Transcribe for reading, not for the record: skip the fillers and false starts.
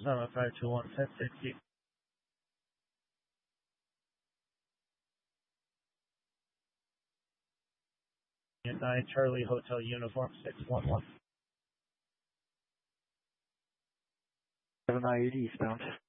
7521 1060. 9 Charlie Hotel Uniform 611. 7980 eastbound.